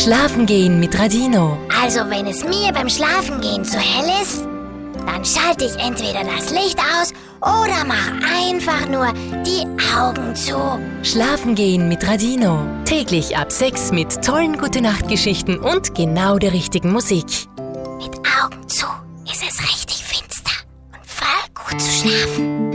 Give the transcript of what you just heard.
Schlafen gehen mit Radino. Also wenn es mir beim Schlafengehen zu hell ist, dann schalte ich entweder das Licht aus oder mach einfach nur die Augen zu. Schlafen gehen mit Radino. Täglich ab 6 mit tollen Gute-Nacht-Geschichten und genau der richtigen Musik. Mit Augen zu ist es richtig finster und voll gut zu schlafen.